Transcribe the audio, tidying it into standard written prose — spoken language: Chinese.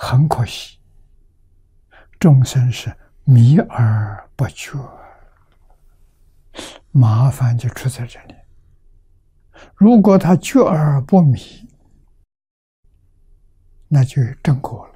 很可惜，众生是迷而不觉，麻烦就出在这里。如果他觉而不迷，那就正果了。